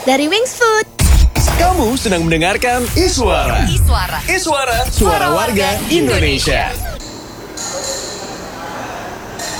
dari Wings Food. Kamu sedang mendengarkan Iswara. Iswara. Iswara, suara warga Indonesia.